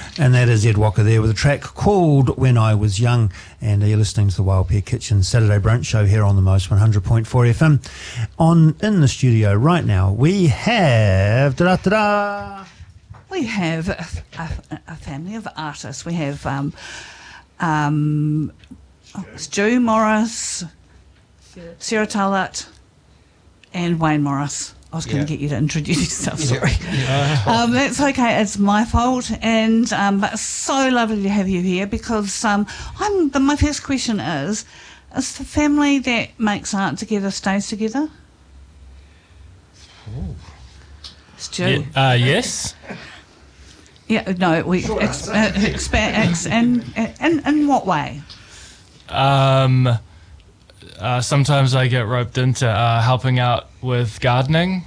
And that is Ed Walker there with a track called When I Was Young. And you're listening to the Wild Pear Kitchen Saturday Brunch Show here on the Most 100.4 FM. In the studio right now, we have... We have a family of artists. We have Stu Morris, Sarah Talat, and Wayne Morris. I was going to get you to introduce yourself, sorry. That's okay, it's my fault, and but it's so lovely to have you here because my first question is the family that makes art together stays together? Ooh. Stu? Yes. Yeah, no, we expand, and in what way? Sometimes I get roped into helping out with gardening.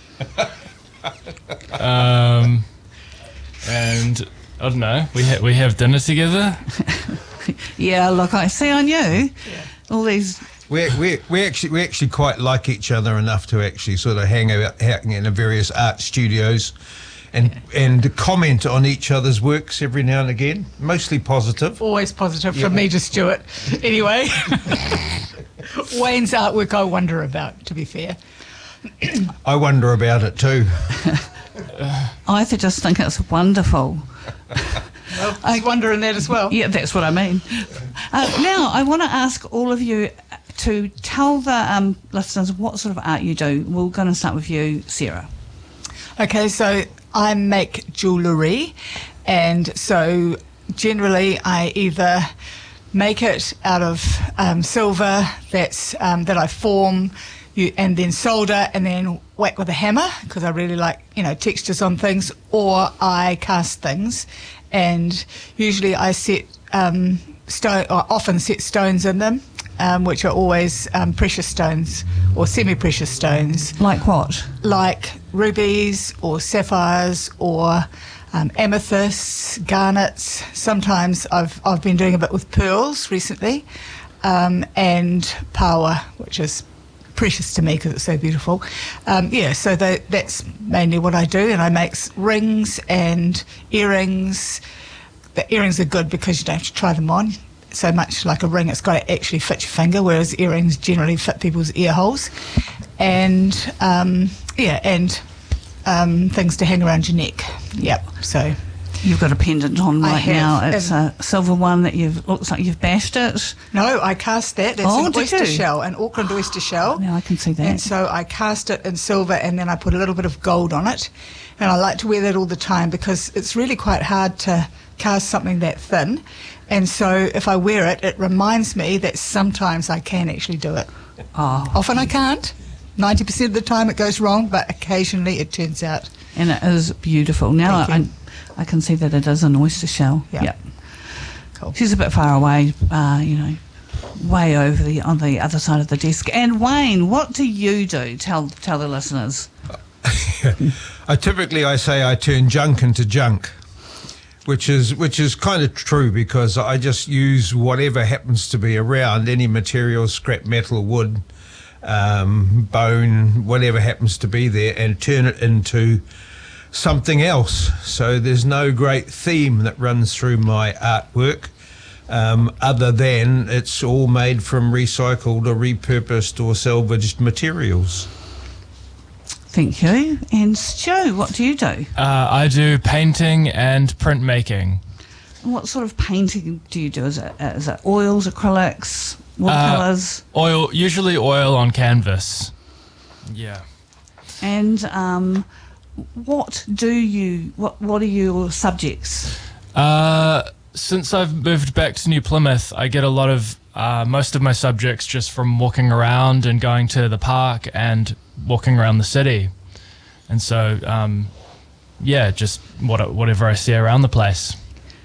And I don't know, we have dinner together. Yeah, look, I see on you all these. We actually quite like each other enough to actually sort of hang out in the various art studios and comment on each other's works every now and again. Mostly positive. Always positive from me to Stuart. Anyway, Wayne's artwork I wonder about, to be fair. I wonder about it too. I just think it's wonderful. Well, I wonder in that as well. Yeah, that's what I mean. Now, I want to ask all of you to tell the listeners what sort of art you do. We're going to start with you, Sarah. Okay, so I make jewellery, and so generally I either make it out of silver that I form and then solder and then whack with a hammer because I really like textures on things, or I cast things, and usually I set often set stones in them, which are always precious stones or semi-precious stones. Like what? Like rubies or sapphires or amethysts, garnets. Sometimes I've been doing a bit with pearls recently, and paua, which is precious to me because it's so beautiful. So that's mainly what I do, and I make rings and earrings. The earrings are good because you don't have to try them on. So much like a ring, it's got to actually fit your finger, whereas earrings generally fit people's ear holes. And things to hang around your neck. Yep. So you've got a pendant on right now. It's a silver one that looks like you've bashed it. No, I cast that. It's an oyster shell, an Auckland oyster shell. Now I can see that. And so I cast it in silver, and then I put a little bit of gold on it. And I like to wear that all the time because it's really quite hard to cast something that thin. And so if I wear it, it reminds me that sometimes I can actually do it. Oh. Often I can't. 90% of the time it goes wrong, but occasionally it turns out. And it is beautiful. Now I can see that it is an oyster shell. Yeah. Yep. Cool. She's a bit far away, way over on the other side of the desk. And Wayne, what do you do? Tell the listeners. I say I turn junk into junk, which is kind of true because I just use whatever happens to be around, any material, scrap metal, wood, bone, whatever happens to be there, and turn it into something else. So there's no great theme that runs through my artwork, other than it's all made from recycled or repurposed or salvaged materials. Thank you. And Stu, what do you do? I do painting and printmaking. And what sort of painting do you do? Is it oils, acrylics, watercolours? Usually oil on canvas. Yeah. And what are your subjects? Since I've moved back to New Plymouth, I get a lot of most of my subjects just from walking around and going to the park and walking around the city. And so, just whatever I see around the place.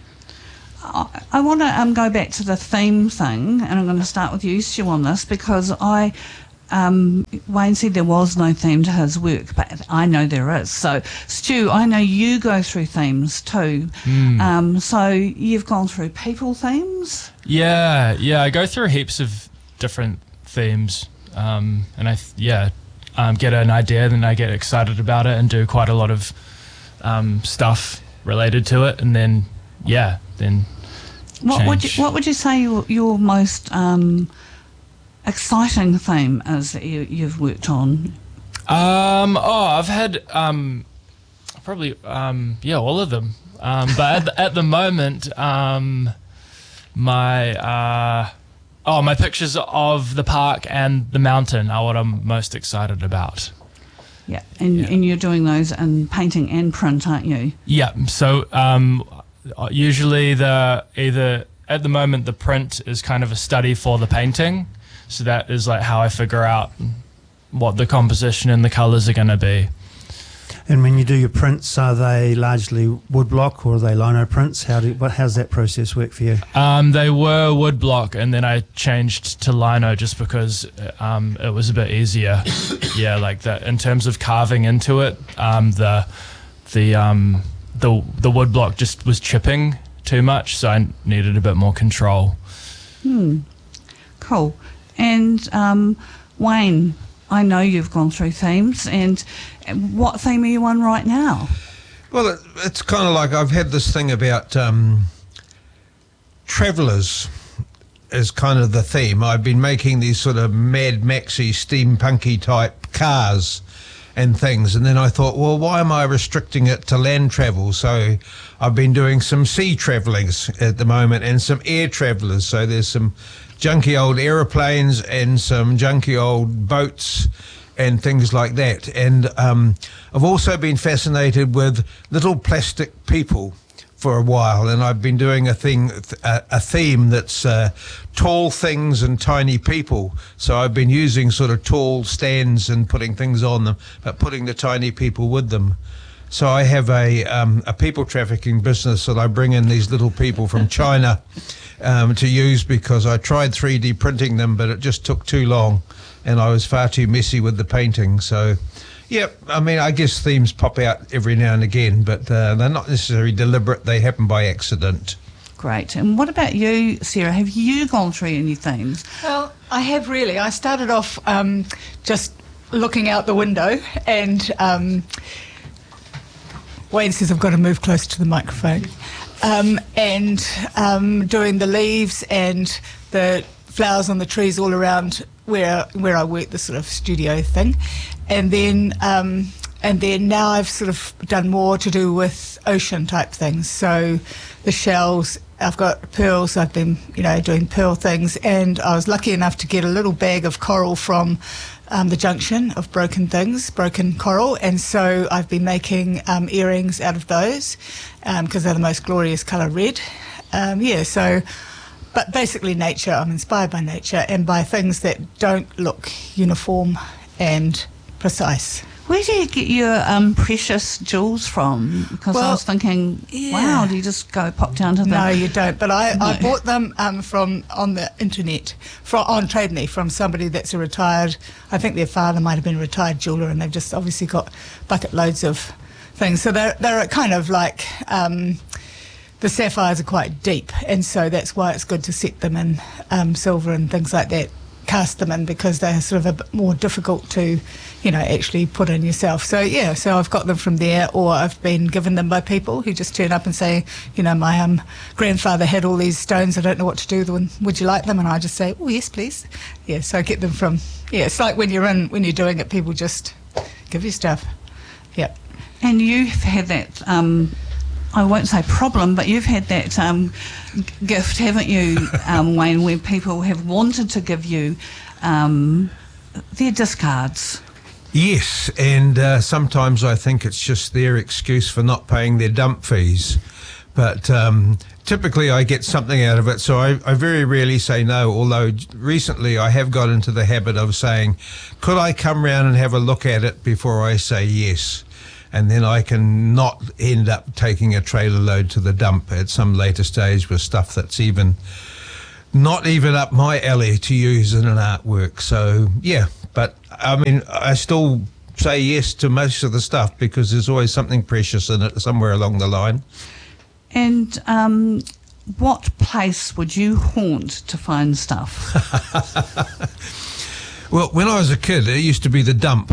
I want to go back to the theme thing, and I'm going to start with you, Stu, on this, because Wayne said there was no theme to his work, but I know there is. So, Stu, I know you go through themes too. So you've gone through people themes? Yeah, I go through heaps of different themes, and get an idea, then I get excited about it and do quite a lot of stuff related to it, and then then what would you say your most exciting theme is that you've worked on? I've had probably all of them. But at the moment, my pictures of the park and the mountain are what I'm most excited about. Yeah, and you're doing those in painting and print, aren't you? Yeah. So usually at the moment the print is kind of a study for the painting. So that is like how I figure out what the composition and the colours are going to be. And when you do your prints, are they largely woodblock or are they lino prints? How's that process work for you? They were woodblock, and then I changed to lino just because it was a bit easier. Yeah, like that in terms of carving into it. The woodblock just was chipping too much, so I needed a bit more control. Cool. And Wayne, I know you've gone through themes, and what theme are you on right now? Well, it's kind of like I've had this thing about travellers as kind of the theme. I've been making these sort of Mad Maxy, steampunky type cars and things, and then I thought, well, why am I restricting it to land travel? So I've been doing some sea travellings at the moment and some air travellers. So there's some junky old aeroplanes and some junky old boats and things like that. And I've also been fascinated with little plastic people for a while, and I've been doing a theme that's tall things and tiny people. So I've been using sort of tall stands and putting things on them, but putting the tiny people with them. So I have a people trafficking business that I bring in these little people from China to use, because I tried 3D printing them, but it just took too long and I was far too messy with the painting. So, yeah, I mean, I guess themes pop out every now and again, but they're not necessarily deliberate. They happen by accident. Great. And what about you, Sarah? Have you gone through any themes? Well, I have really. I started off just looking out the window, and Wayne says I've got to move closer to the microphone, and doing the leaves and the flowers on the trees all around where I work, the sort of studio thing, and then now I've sort of done more to do with ocean type things. So the shells, I've got pearls. I've been doing pearl things, and I was lucky enough to get a little bag of coral from the Junction of broken coral, and so I've been making earrings out of those because they're the most glorious colour, red. But basically nature. I'm inspired by nature and by things that don't look uniform and precise. Where do you get your precious jewels from? Because I was thinking, wow, do you just go pop down to them? No, you don't. But I bought them from on the internet, on Trade Me, from somebody that's a retired, I think their father might have been a retired jeweller, and they've just obviously got bucket loads of things. So they're kind of like, the sapphires are quite deep, and so that's why it's good to set them in silver and things like that, cast them in, because they're sort of a bit more difficult to, actually put in yourself. So so I've got them from there, or I've been given them by people who just turn up and say, my grandfather had all these stones, I don't know what to do with them, would you like them? And I just say, oh yes please. Yeah, so I get them from, it's like when you're doing it, people just give you stuff. Yeah. And you've had that I won't say problem, but you've had that gift, haven't you, Wayne, where people have wanted to give you their discards. Yes, and sometimes I think it's just their excuse for not paying their dump fees. But typically I get something out of it, so I very rarely say no, although recently I have got into the habit of saying, could I come round and have a look at it before I say yes? And then I can not end up taking a trailer load to the dump at some later stage with stuff that's not even up my alley to use in an artwork. So, yeah, but I mean, I still say yes to most of the stuff because there's always something precious in it somewhere along the line. And what place would you haunt to find stuff? Well, when I was a kid, it used to be the dump.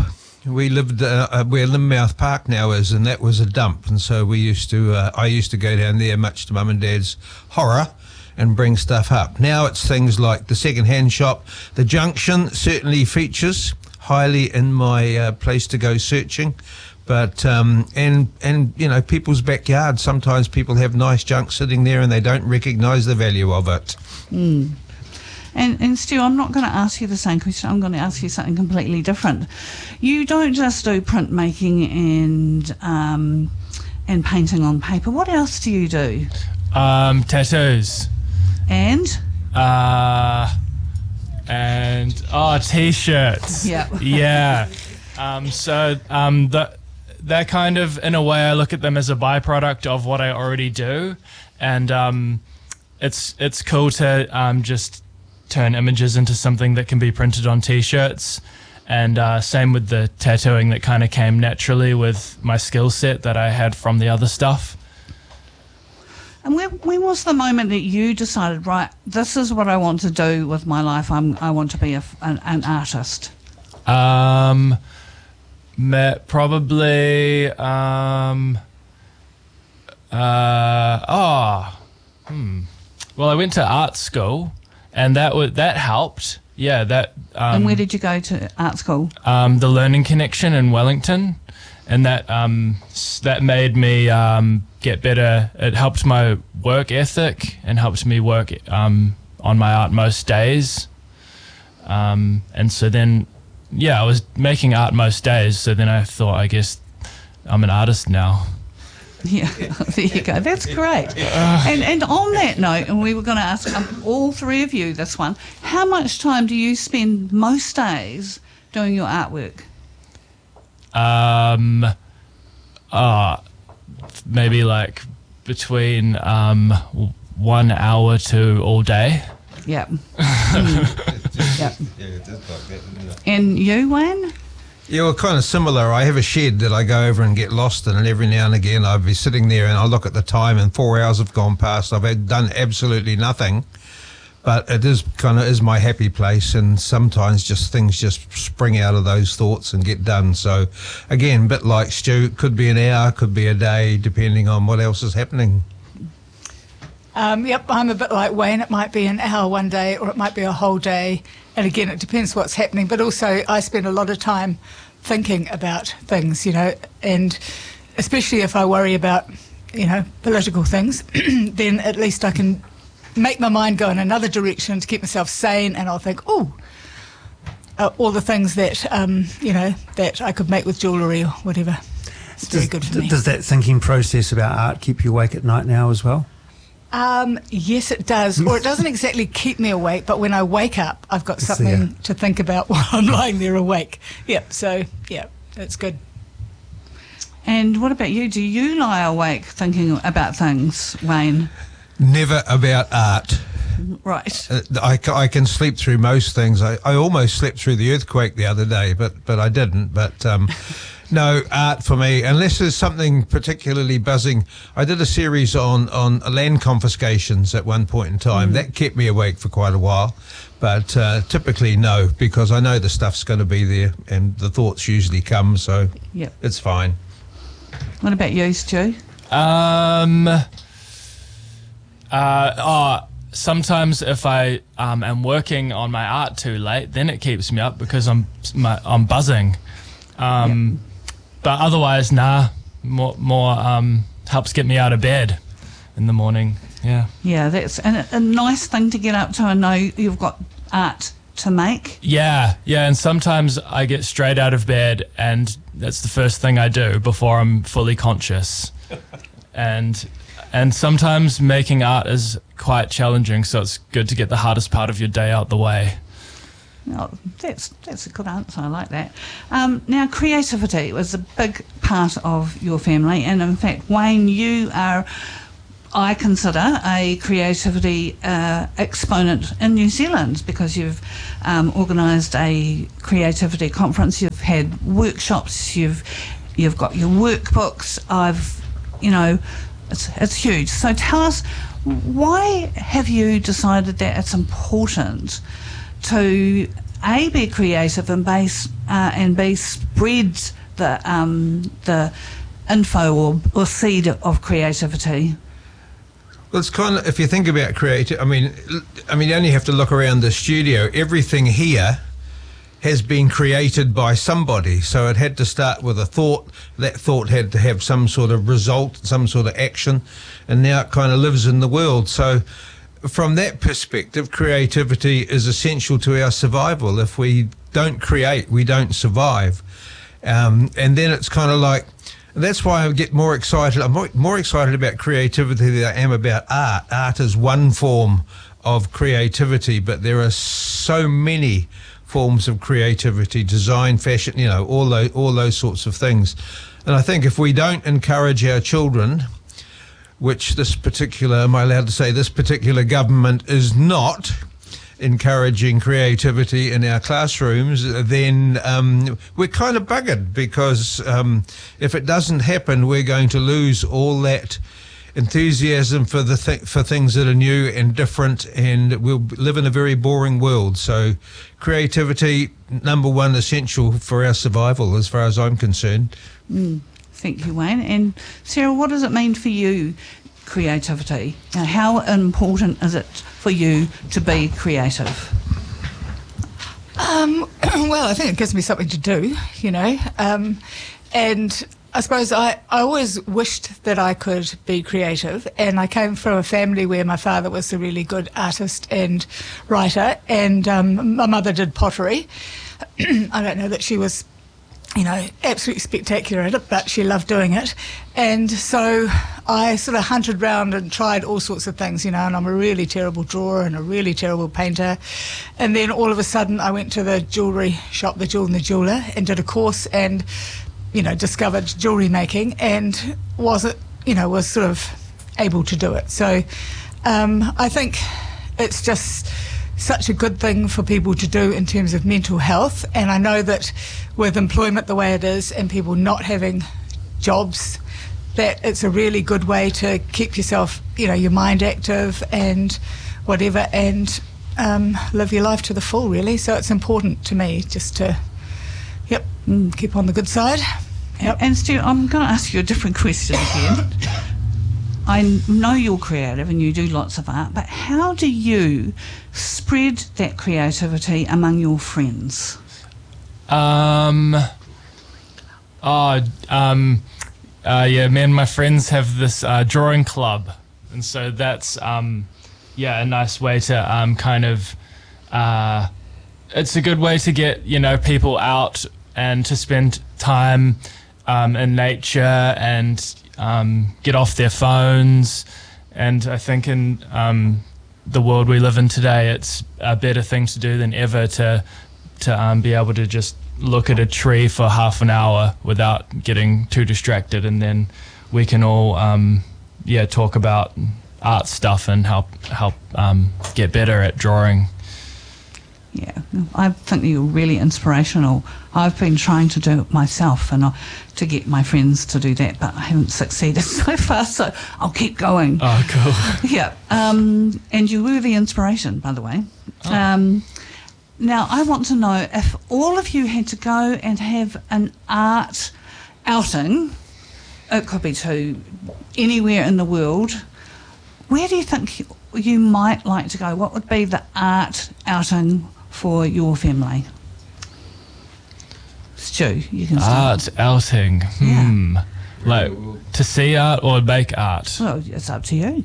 We lived where Lynmouth Park now is, and that was a dump. And so I used to go down there, much to Mum and Dad's horror, and bring stuff up. Now it's things like the second-hand shop. The Junction certainly features highly in my place to go searching. But and you know, people's backyards. Sometimes people have nice junk sitting there and they don't recognise the value of it. And Stu, I'm not going to ask you the same question. I'm going to ask you something completely different. You don't just do printmaking and painting on paper. What else do you do? Tattoos. And T-shirts. Yeah. They're kind of, in a way, I look at them as a byproduct of what I already do, and it's cool to just turn images into something that can be printed on T-shirts, and same with the tattooing that kind of came naturally with my skill set that I had from the other stuff. And when was the moment that you decided, right, this is what I want to do with my life, I want to be an artist? Probably well, I went to art school, and that helped. Yeah, that. And where did you go to art school? The Learning Connection in Wellington, and that made me get better. It helped my work ethic and helped me work on my art most days. And so then, yeah, I was making art most days. So then I thought, I guess I'm an artist now. Yeah, there you go. That's great. And on that note, and we were going to ask all three of you this one, how much time do you spend most days doing your artwork? Maybe like between 1 hour to all day. Yep. Yep. And you, Wayne? Yeah, well, kind of similar. I have a shed that I go over and get lost in, and every now and again I'll be sitting there and I'll look at the time and 4 hours have gone past. I've done absolutely nothing, but it is my happy place, and sometimes things just spring out of those thoughts and get done. So again, a bit like Stu, it could be an hour, could be a day, depending on what else is happening. Yep, I'm a bit like Wayne. It might be an hour one day or it might be a whole day. And again, it depends what's happening. But also I spend a lot of time thinking about things, you know, and especially if I worry about, you know, political things, then at least I can make my mind go in another direction to keep myself sane, and I'll think, all the things that, you know, that I could make with jewellery or whatever. It's very good for me. Does that thinking process about art keep you awake at night now as well? Yes, it does. Or it doesn't exactly keep me awake, but when I wake up, I've got something to think about while I'm lying there awake. Yep, so, yeah, it's good. And what about you? Do you lie awake thinking about things, Wayne? Never about art. Right. I can sleep through most things. I almost slept through the earthquake the other day, but I didn't. But no, art for me, unless there's something particularly buzzing. I did a series on land confiscations at one point in time. That kept me awake for quite a while. But typically no, because I know the stuff's going to be there and the thoughts usually come, so it's fine. What about you, Stu? Sometimes if I am working on my art too late, then it keeps me up because I'm buzzing. But otherwise, more helps get me out of bed in the morning. Yeah, that's a nice thing to get up to and know you've got art to make. Yeah, and sometimes I get straight out of bed and that's the first thing I do before I'm fully conscious. And sometimes making art is quite challenging, so it's good to get the hardest part of your day out the way. Oh, that's a good answer. I like that. Now, creativity was a big part of your family, and in fact, Wayne, you are, I consider, a creativity exponent in New Zealand because you've organised a creativity conference. You've had workshops. You've got your workbooks. It's huge. So tell us, why have you decided that it's important to A, be creative, and B, spread the info or seed of creativity? Well, it's kind of, if you think about creative, I mean, you only have to look around the studio. Everything here has been created by somebody. So it had to start with a thought. That thought had to have some sort of result, some sort of action, and now it kind of lives in the world. So from that perspective, creativity is essential to our survival. If we don't create, we don't survive. And then it's kind of like, that's why I get more excited. I'm more excited about creativity than I am about art. Art is one form of creativity, but there are so many forms of creativity: design, fashion, all those sorts of things. And I think if we don't encourage our children, which this particular government is not encouraging creativity in our classrooms, then we're kind of buggered, because if it doesn't happen, we're going to lose all that enthusiasm for for things that are new and different, and we'll live in a very boring world. So creativity, number one, essential for our survival as far as I'm concerned. Thank you, Wayne. And Sarah, what does it mean for you, creativity? How important is it for you to be creative? Well, I think it gives me something to do, and I suppose I always wished that I could be creative, and I came from a family where my father was a really good artist and writer, and my mother did pottery. I don't know that she was absolutely spectacular at it, but she loved doing it. And so I sort of hunted round and tried all sorts of things, and I'm a really terrible drawer and a really terrible painter. And then all of a sudden I went to the jewellery shop, the Jewel and the Jeweller, and did a course and, discovered jewellery making, and was sort of able to do it. So I think it's just such a good thing for people to do in terms of mental health. And I know that with employment the way it is and people not having jobs, that it's a really good way to keep yourself, your mind active and whatever, and live your life to the full, really. So it's important to me just to, keep on the good side. Yep. And Stu, I'm going to ask you a different question again. I know you're creative and you do lots of art, but how do you spread that creativity among your friends? Me and my friends have this drawing club, and so that's a nice way to it's a good way to get people out and to spend time in nature and get off their phones. And I think in the world we live in today, it's a better thing to do than ever to be able to just look at a tree for half an hour without getting too distracted, and then we can all talk about art stuff and help get better at drawing. Yeah, I think you're really inspirational. I've been trying to do it myself and to get my friends to do that, but I haven't succeeded so far, so I'll keep going. Oh, cool. Yeah, and you were the inspiration, by the way. Oh. Now, I want to know, if all of you had to go and have an art outing, it could be to anywhere in the world, where do you think you might like to go? What would be the art outing for your family? Stu, you can start. Art outing. Yeah. Like to see art or make art? Well, it's up to you.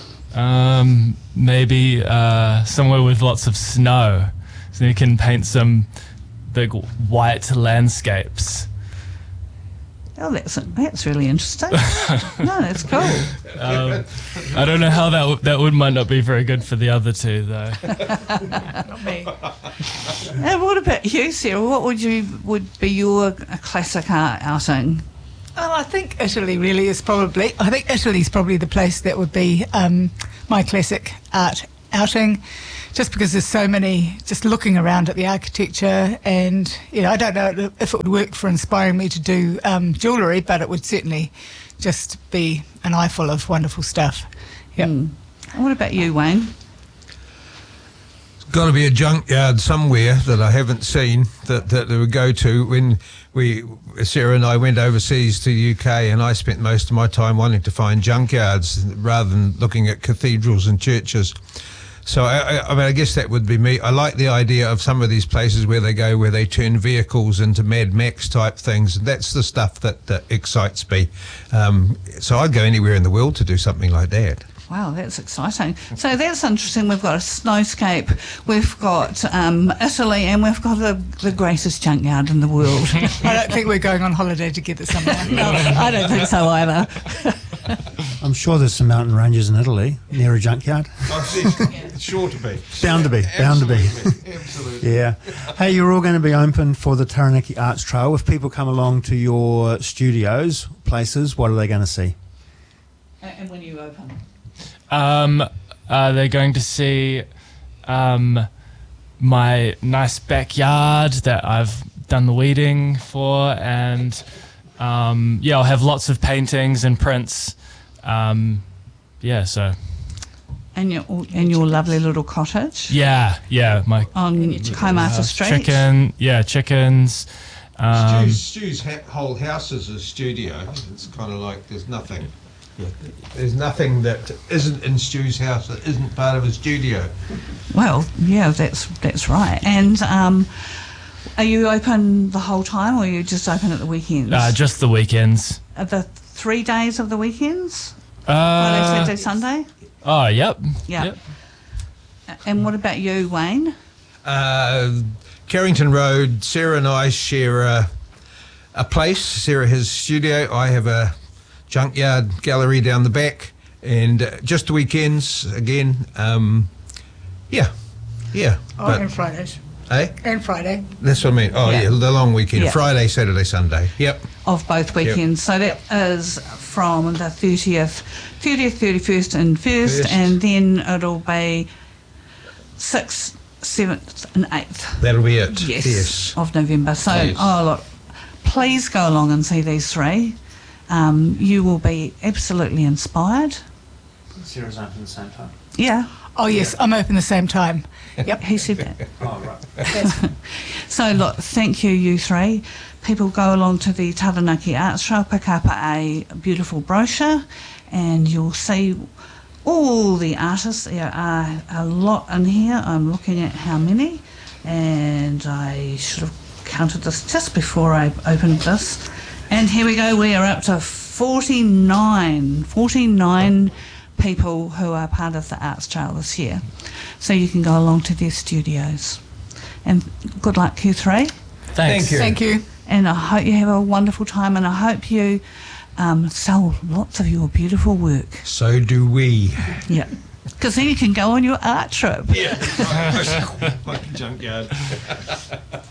Maybe somewhere with lots of snow, so you can paint some big white landscapes. Oh, that's really interesting. No, that's cool. I don't know how that might not be very good for the other two, though. Not me. And what about you, Sarah? What would be your classic art outing? Well, I think Italy really is probably. I think Italy's probably the place that would be my classic art outing, just because there's so many. Just looking around at the architecture, and I don't know if it would work for inspiring me to do jewellery, but it would certainly just be an eyeful of wonderful stuff. Yep. What about you, Wayne? got to be a junkyard somewhere that I haven't seen that we would go to when Sarah and I went overseas to the UK, and I spent most of my time wanting to find junkyards rather than looking at cathedrals and churches. So I mean, I guess that would be me. I like the idea of some of these places where they turn vehicles into Mad Max type things. That's the stuff that excites me. So I'd go anywhere in the world to do something like that. Wow, that's exciting. So that's interesting. We've got a snowscape, we've got Italy, and we've got the greatest junkyard in the world. I don't think we're going on holiday together somewhere. No, I don't think so either. I'm sure there's some mountain ranges in Italy near a junkyard. It's sure to be. Bound to be. Absolutely. Yeah. Hey, you're all going to be open for the Taranaki Arts Trail. If people come along to your studios, places, what are they going to see? And when you open? They're going to see my nice backyard that I've done the weeding for, and I'll have lots of paintings and prints. So. And your lovely little cottage. Yeah, my on Kaimata Street. Chickens. Stu's whole house is a studio. It's kind of like there's nothing. There's nothing that isn't in Stu's house that isn't part of a studio. Well, yeah, that's right. And are you open the whole time, or are you just open at the weekends? Just the weekends. The 3 days of the weekends? Friday, Saturday, Sunday? Oh, yep. Yeah. Yep. And what about you, Wayne? Carrington Road, Sarah and I share a place. Sarah has a studio. I have a junkyard gallery down the back, and just the weekends again. Yeah. And Fridays. And Friday. That's what I mean. Oh, yeah, the long weekend. Yeah. Friday, Saturday, Sunday. Yep. Of both weekends. Yep. So that is from the 30th, 31st and 1st, and then it'll be 6th, 7th and 8th. That'll be it. Yes. Of November. So, yes. look, please go along and see these three. You will be absolutely inspired. Sarah's open at the same time. Yeah. Oh, yes, I'm open the same time. Yep. He said that. Oh, right. So, look, thank you, you three. People go along to the Taranaki Arts Trail, pick up a beautiful brochure, and you'll see all the artists. There are a lot in here. I'm looking at how many, and I should have counted this just before I opened this. And here we go, we are up to 49 people who are part of the Arts Trail this year. So you can go along to their studios. And good luck, you three. Thanks. Thank you. And I hope you have a wonderful time, and I hope you sell lots of your beautiful work. So do we. Yeah. Because then you can go on your art trip. Yeah. Like a junkyard.